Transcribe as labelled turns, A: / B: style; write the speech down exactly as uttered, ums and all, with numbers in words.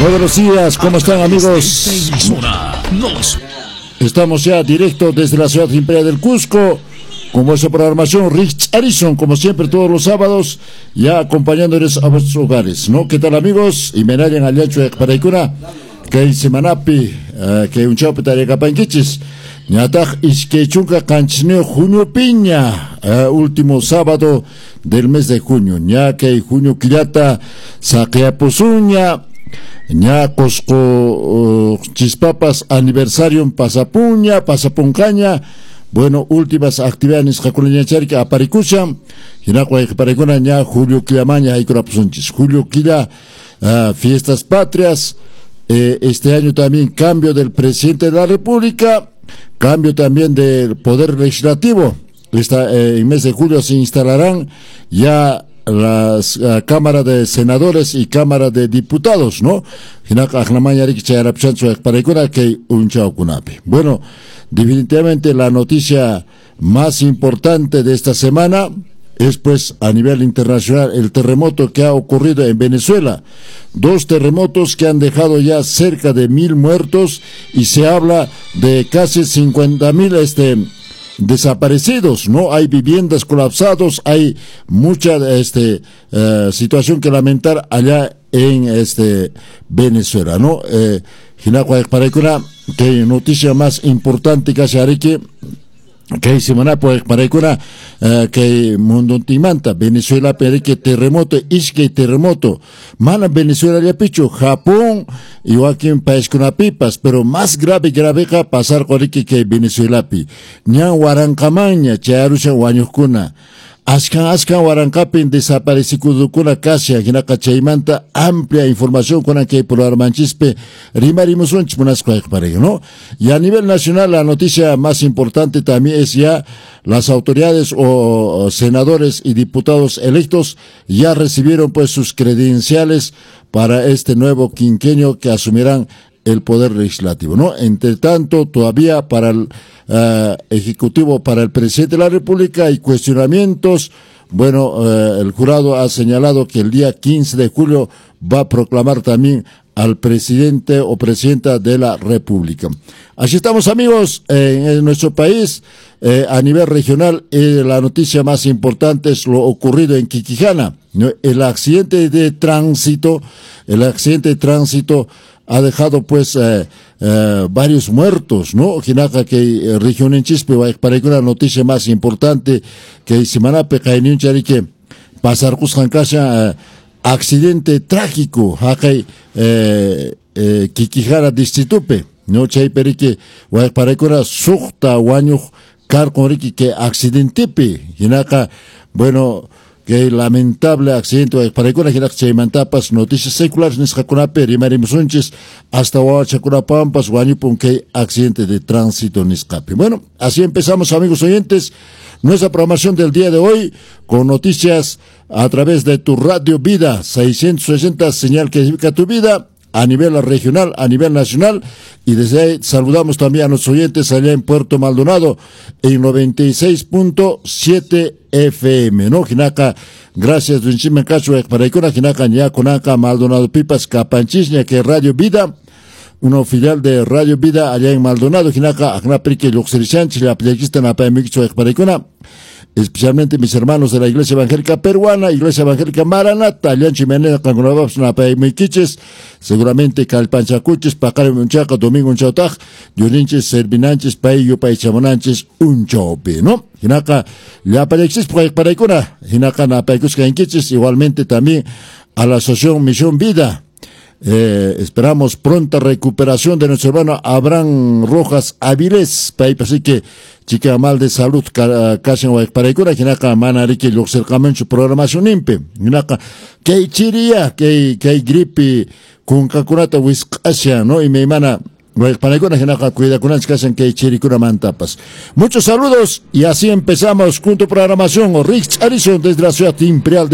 A: Muy buenos días, ¿cómo están, amigos? Estamos ya directo desde la ciudad imperial del Cusco, con vuestra programación Rich Harrison, como siempre todos los sábados, ya acompañándoles a vuestros hogares, ¿no? ¿Qué tal, amigos? Y me nayan al yancho de Paraicuna, que hay semanapi, que un chaupe tarea capanquichis, ñataj isque chunca canchineo junio piña, último sábado del mes de junio, ña que junio quillata, saquea posuña, ña cosco uh, chispapas aniversario pasapuña, pasapuncaña. Bueno, últimas actividades jaculeñacharca aparicucha, hinacua paricuna ña julio quillamaña hay corapusunchis, julio quilla, uh, fiestas patrias, eh, este año también cambio del presidente de la República, cambio también del poder legislativo. Esta, eh, en mes de julio se instalarán ya las uh, Cámara de Senadores y Cámara de Diputados, ¿no? Bueno, definitivamente la noticia más importante de esta semana es, pues, a nivel internacional, el terremoto que ha ocurrido en Venezuela. Dos terremotos que han dejado ya cerca de mil muertos y se habla de casi cincuenta mil este desaparecidos, ¿no? Hay viviendas colapsadas, hay mucha este uh, situación que lamentar allá en este Venezuela, ¿no? Eh, que noticia más importante que se hará que que semana pues para uh, que mundo timanta Venezuela pero que terremoto es que terremoto mana Venezuela ya picho Japón igual que en país con pipas, pero más grave grave que pasar con que que Venezuela pi ña Huarancamaña charusha wañucuna ascan ascan Huarancapin desaparecido kuna casia gina cachaimanta amplia información con que por armanchispe rimarimos un chimunasco para ¿no? Y a nivel nacional la noticia más importante también es ya las autoridades o, o senadores y diputados electos ya recibieron pues sus credenciales para este nuevo quinquenio que asumirán el poder legislativo, ¿no? Entre tanto, todavía para el uh, ejecutivo, para el presidente de la República hay cuestionamientos. Bueno, uh, el jurado ha señalado que el día quince de julio va a proclamar también al presidente o presidenta de la República. Así estamos, amigos, eh, en nuestro país, eh, a nivel regional, eh, la noticia más importante es lo ocurrido en Quiquijana, ¿no? El accidente de tránsito, el accidente de tránsito ha dejado pues eh, eh, varios muertos, ¿no? Jinaka que eh, región en Chispe para que una noticia más importante que semana pecainiun chari que pasar kushankasha eh, accidente trágico hakai eh, eh, Quiquijara distritupe, no chay perique para que una sukta wañu car con riki que accidentepe jinaka bueno que lamentable accidente para que una mantapas noticias seculares niscacunape rimarimusunches hasta Huachacunapampas guañupun que accidente de tránsito niscape. Bueno, así empezamos, amigos oyentes, nuestra programación del día de hoy con noticias a través de tu Radio Vida seiscientos sesenta, señal que edifica tu vida a nivel regional, a nivel nacional, y desde ahí saludamos también a nuestros oyentes allá en Puerto Maldonado en noventa y seis punto siete F M, ¿no? Jinaka, gracias, Dunchime Cacho, para Icona, Jinaka, Ña, Conaka, Maldonado Pipas, Capanchis, que Radio Vida, una filial de Radio Vida allá en Maldonado, Jinaka, Agnaprique, Luxerichanchi, la Playquista, Napamicho, para Icona, especialmente mis hermanos de la Iglesia Evangélica Peruana, Iglesia Evangélica Maranata, Alianchi Menena, Cangunababs, Napamiquiches, seguramente Calpanchacuches, Pacare Munchaca, Domingo Unchautaj, Yurinches, Servinanches, Paillo, Paichamonanches, Unchaupe, ¿no? Hinaka, la Palexis, para Icona, Hinaka, Napaikus, Canquiches, igualmente también a la Asociación Misión Vida. Eh, esperamos pronta recuperación de nuestro hermano Abraham Rojas Avilés, así que chica mal de salud casi para icona jinaka manariki lo cercamente su programación impe jinaka que chiria que que gripe con cacunata wiscasia, no y me mana para icona jinaka cuida con las casas que chiricura mantapas. Muchos saludos y así empezamos con tu programación Rich Harrison desde la ciudad imperial de